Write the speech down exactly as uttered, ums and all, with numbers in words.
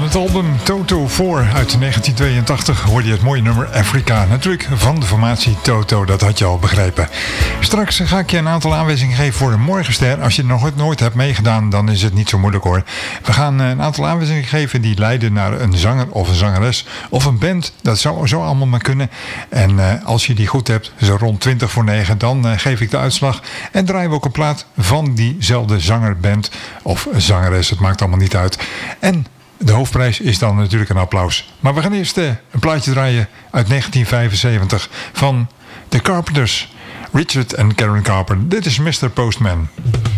het album Toto vier uit negentien tweeëntachtig hoorde je het mooie nummer Afrika. Natuurlijk van de formatie Toto, dat had je al begrepen. Straks ga ik je een aantal aanwijzingen geven voor een morgenster. Als je er nog nooit hebt meegedaan, dan is het niet zo moeilijk hoor. We gaan een aantal aanwijzingen geven die leiden naar een zanger of een zangeres of een band. Dat zou zo allemaal maar kunnen. En uh, als je die goed hebt, zo rond twintig voor negen, dan uh, geef ik de uitslag. En draaien we ook een plaat van diezelfde zanger, band of zangeres. Het maakt allemaal niet uit. En de hoofdprijs is dan natuurlijk een applaus. Maar we gaan eerst uh, een plaatje draaien uit negentien vijfenzeventig van The Carpenters. Richard en Karen Carpenter. Dit is mister Postman.